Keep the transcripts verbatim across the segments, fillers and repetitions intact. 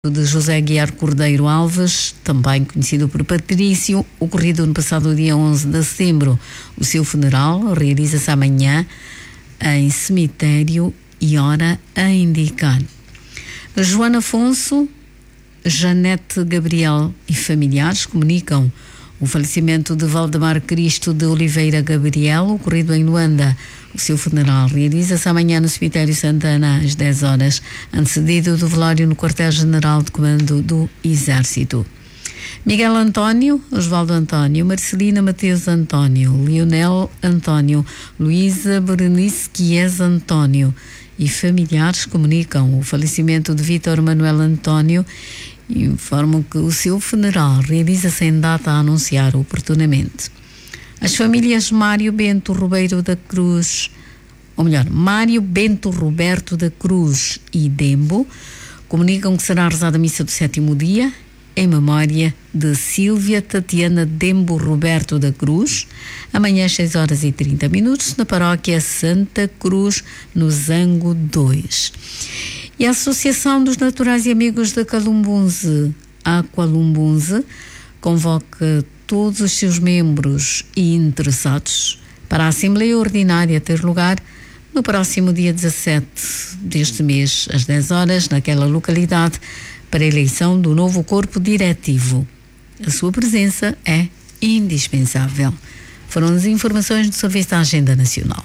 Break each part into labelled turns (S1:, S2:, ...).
S1: De José Guiar Cordeiro Alves, também conhecido por Patrício, ocorrido no passado dia onze de setembro. O seu funeral realiza-se amanhã em cemitério e hora a indicar. Joana Afonso, Janete Gabriel e familiares comunicam o falecimento de Valdemar Cristo de Oliveira Gabriel, ocorrido em Luanda. O seu funeral realiza-se amanhã no cemitério Santana às dez horas, antecedido do velório no quartel-general de comando do Exército. Miguel António, Osvaldo António, Marcelina Mateus António, Leonel António, Luísa Berenice Quies António e familiares comunicam o falecimento de Vítor Manuel António e informam que o seu funeral realiza-se em data a anunciar oportunamente. As famílias Mário Bento Ribeiro da Cruz, ou melhor, Mário Bento Roberto da Cruz e Dembo, comunicam que será rezada a missa do sétimo dia em memória de Sílvia Tatiana Dembo Roberto da Cruz, amanhã às seis horas e trinta minutos, na paróquia Santa Cruz, no Zango dois. E a Associação dos Naturais e Amigos da Calumbunze, Aqualumbunze, convoca todos os seus membros e interessados para a Assembleia Ordinária ter lugar no próximo dia dezassete deste mês, às dez horas, naquela localidade, para a eleição do novo corpo diretivo. A sua presença é indispensável. Foram as informações do Serviço da Agenda Nacional.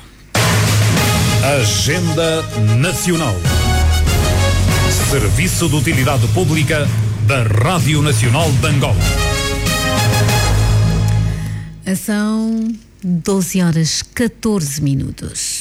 S2: Agenda Nacional. Serviço de Utilidade Pública da Rádio Nacional de Angola.
S1: São doze horas catorze minutos.